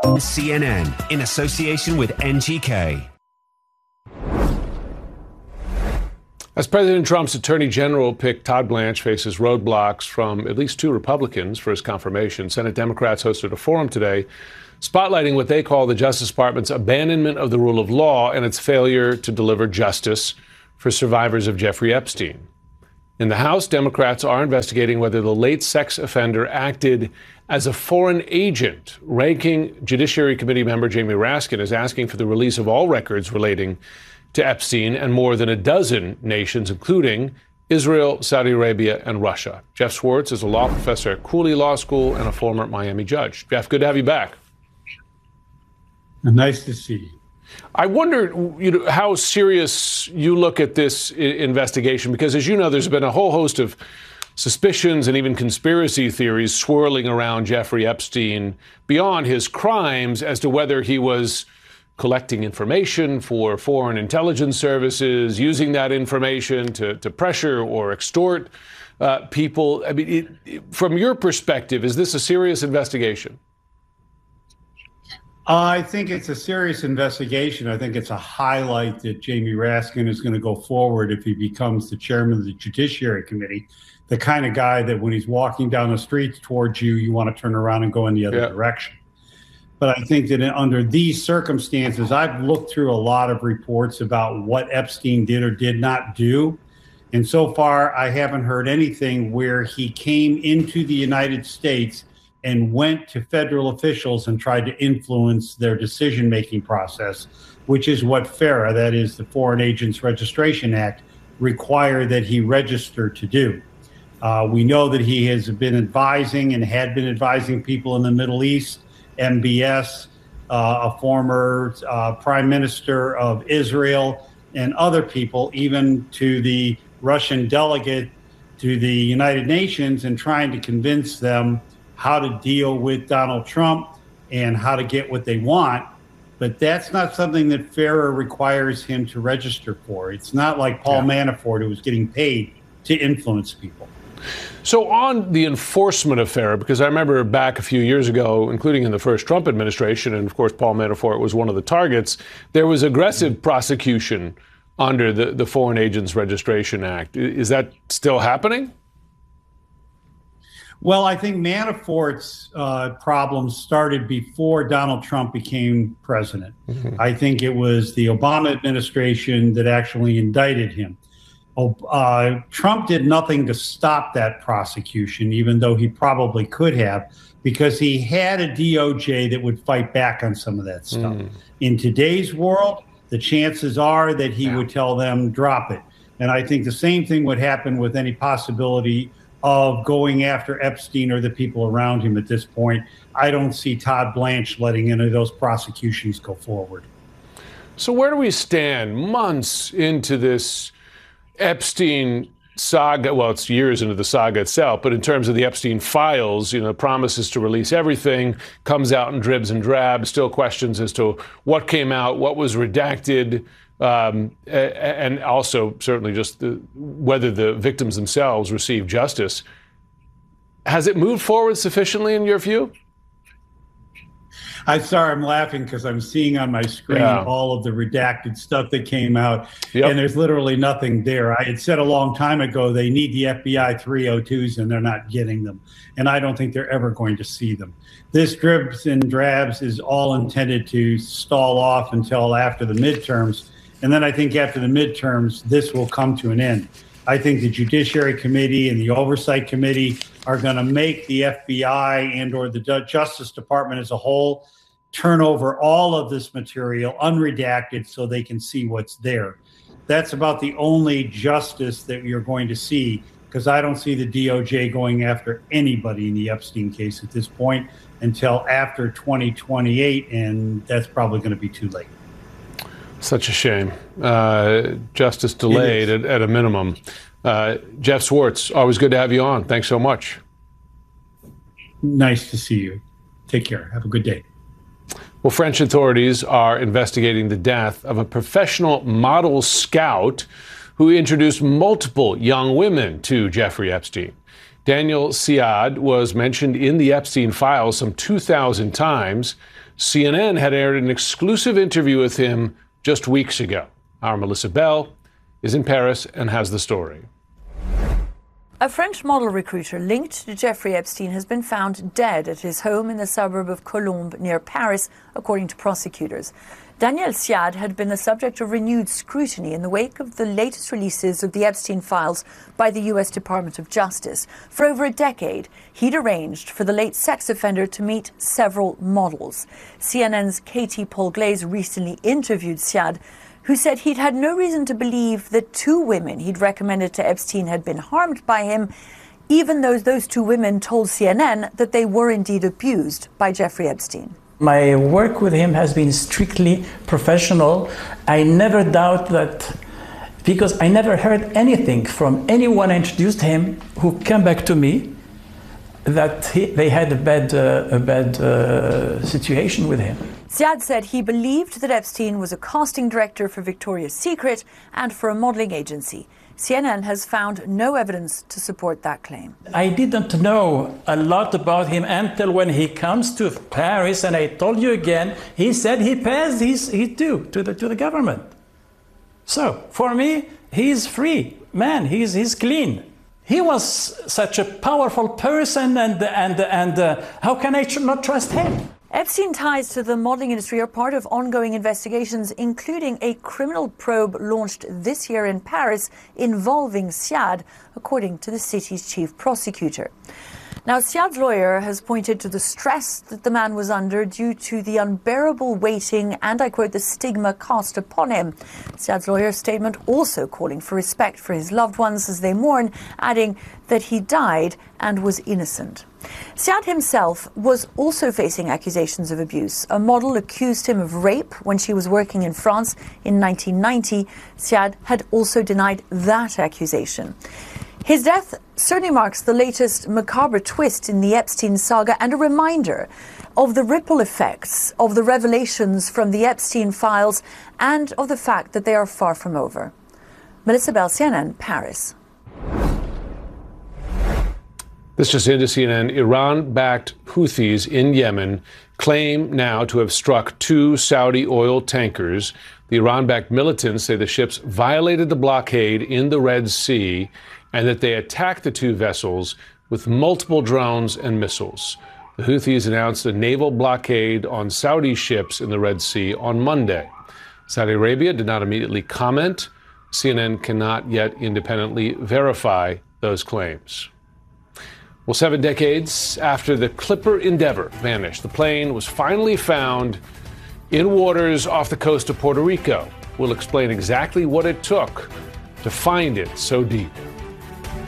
CNN, in association with NGK. As President Trump's Attorney General pick Todd Blanche faces roadblocks from at least two Republicans for his confirmation, Senate Democrats hosted a forum today spotlighting what they call the Justice Department's abandonment of the rule of law and its failure to deliver justice for survivors of Jeffrey Epstein. In the House, Democrats are investigating whether the late sex offender acted as a foreign agent. Ranking Judiciary Committee member Jamie Raskin is asking for the release of all records relating to Epstein and more than a dozen nations, including Israel, Saudi Arabia, and Russia. Jeff Swartz is a law professor at Cooley Law School and a former Miami judge. Jeff, good to have you back. Nice to see you. I wonder how serious you look at this investigation, because as you know, there's been a whole host of suspicions and even conspiracy theories swirling around Jeffrey Epstein beyond his crimes as to whether he was collecting information for foreign intelligence services, using that information to pressure or extort people. I mean, from your perspective, is this a serious investigation? I think it's a serious investigation. I think it's a highlight that Jamie Raskin is going to go forward if he becomes the chairman of the Judiciary Committee, the kind of guy that when he's walking down the street towards you, you want to turn around and go in the other direction. But I think that under these circumstances, I've looked through a lot of reports about what Epstein did or did not do. And so far, I haven't heard anything where he came into the United States and went to federal officials and tried to influence their decision-making process, which is what FARA, that is the Foreign Agents Registration Act, require that he register to do. We know that he has been advising and had been advising people in the Middle East, MBS, a former prime minister of Israel, and other people, even to the Russian delegate to the United Nations, and trying to convince them how to deal with Donald Trump and how to get what they want. But that's not something that FARA requires him to register for. It's not like Paul Manafort, who was getting paid to influence people. So on the enforcement of FARA, because I remember back a few years ago, including in the first Trump administration, and of course Paul Manafort was one of the targets, there was aggressive prosecution under the Foreign Agents Registration Act. Is that still happening? Well, I think Manafort's problems started before Donald Trump became president. I think it was the Obama administration that actually indicted him. Trump did nothing to stop that prosecution, even though he probably could have, because he had a DOJ that would fight back on some of that stuff. In today's world, the chances are that he would tell them, drop it. And I think the same thing would happen with any possibility of going after Epstein or the people around him at this point. I don't see Todd Blanche letting any of those prosecutions go forward. So where do we stand months into this Epstein saga? Well, it's years into the saga itself, but in terms of the Epstein files, promises to release everything, comes out in dribs and drabs, still questions as to what came out, what was redacted, and also certainly just whether the victims themselves received justice. Has it moved forward sufficiently in your view? I'm sorry, I'm laughing because I'm seeing on my screen all of the redacted stuff that came out, and there's literally nothing there. I had said a long time ago they need the FBI 302s, and they're not getting them. And I don't think they're ever going to see them. This dribs and drabs is all intended to stall off until after the midterms. And then I think after the midterms, this will come to an end. I think the Judiciary Committee and the Oversight Committee are going to make the FBI and or the Justice Department as a whole turn over all of this material unredacted so they can see what's there. That's about the only justice that you're going to see, because I don't see the DOJ going after anybody in the Epstein case at this point until after 2028, and that's probably going to be too late. Such a shame. Justice delayed at a minimum. Jeff Swartz, always good to have you on. Thanks so much. Nice to see you. Take care. Have a good day. Well, French authorities are investigating the death of a professional model scout who introduced multiple young women to Jeffrey Epstein. Daniel Siad was mentioned in the Epstein files some 2,000 times. CNN had aired an exclusive interview with him just weeks ago. Our Melissa Bell is in Paris and has the story. A French model recruiter linked to Jeffrey Epstein has been found dead at his home in the suburb of Colombes near Paris, according to prosecutors. Daniel Siad had been the subject of renewed scrutiny in the wake of the latest releases of the Epstein files by the U.S. Department of Justice. For over a decade, he'd arranged for the late sex offender to meet several models. CNN's Katie Paul-Glaze recently interviewed Siad, who said he'd had no reason to believe that two women he'd recommended to Epstein had been harmed by him, even though those two women told CNN that they were indeed abused by Jeffrey Epstein. My work with him has been strictly professional. I never doubt that, because I never heard anything from anyone I introduced him who came back to me that they had a bad situation with him. Siad said he believed that Epstein was a casting director for Victoria's Secret and for a modeling agency. CNN has found no evidence to support that claim. I didn't know a lot about him until when he comes to Paris, and I told you again, he said he pays his due to the government. So for me, he's free man. He's clean. He was such a powerful person, and how can I not trust him? Epstein ties to the modeling industry are part of ongoing investigations, including a criminal probe launched this year in Paris involving Siad, according to the city's chief prosecutor. Now, Siad's lawyer has pointed to the stress that the man was under due to the unbearable waiting and, I quote, the stigma cast upon him. Siad's lawyer's statement also calling for respect for his loved ones as they mourn, adding that he died and was innocent. Siad himself was also facing accusations of abuse. A model accused him of rape when she was working in France in 1990. Siad had also denied that accusation. His death certainly marks the latest macabre twist in the Epstein saga and a reminder of the ripple effects of the revelations from the Epstein files and of the fact that they are far from over. Melissa Bell, CNN, Paris. This just into CNN. Iran-backed Houthis in Yemen claim now to have struck two Saudi oil tankers. The Iran-backed militants say the ships violated the blockade in the Red Sea and that they attacked the two vessels with multiple drones and missiles. The Houthis announced a naval blockade on Saudi ships in the Red Sea on Monday. Saudi Arabia did not immediately comment. CNN cannot yet independently verify those claims. Well, 7 decades after the Clipper Endeavour vanished, the plane was finally found in waters off the coast of Puerto Rico. We'll explain exactly what it took to find it so deep.